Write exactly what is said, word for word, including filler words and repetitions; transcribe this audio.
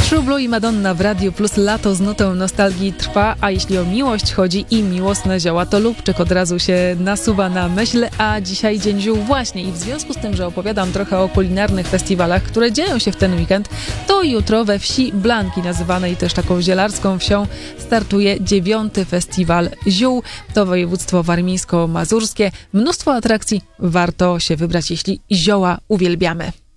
True Blue i Madonna w Radiu Plus. Lato z nutą nostalgii trwa, a jeśli o miłość chodzi i miłosne zioła, to lubczyk od razu się nasuwa na myśl, a dzisiaj Dzień Ziół właśnie. I w związku z tym, że opowiadam trochę o kulinarnych festiwalach, które dzieją się w ten weekend, to jutro we wsi Blanki, nazywanej też taką zielarską wsią, startuje dziewiąty festiwal ziół. To województwo warmińsko-mazurskie. Mnóstwo atrakcji, warto się wybrać, jeśli zioła uwielbiamy.